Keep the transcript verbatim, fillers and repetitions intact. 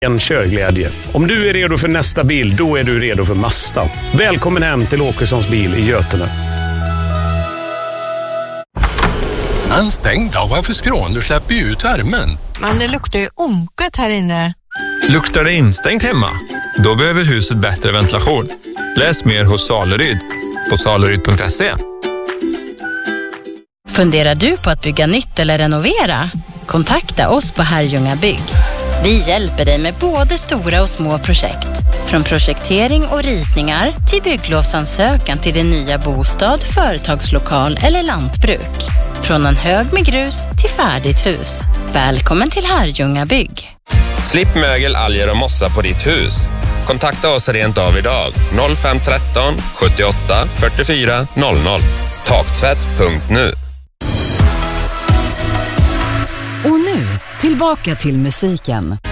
En körglädje. Om du är redo för nästa bil, då är du redo för Mazda. Välkommen hem till Åkessons bil i Götene. Anstängd av varför skrån, du släpper ju ut värmen. Men det luktar ju onket här inne. Luktar det instängt hemma? Då behöver huset bättre ventilation. Läs mer hos Saleryd på saleryd punkt se. Funderar du på att bygga nytt eller renovera? Kontakta oss på Herrljunga Bygg. Vi hjälper dig med både stora och små projekt. Från projektering och ritningar till bygglovsansökan till din nya bostad, företagslokal eller lantbruk. Från en hög med grus till färdigt hus. Välkommen till Herrljunga Bygg. Slipp mögel, alger och mossa på ditt hus. Kontakta oss rent av idag. noll fem ett tre sjuttioåtta fyrtiofyra noll noll. Taktvätt punkt nu. Och nu, tillbaka till musiken.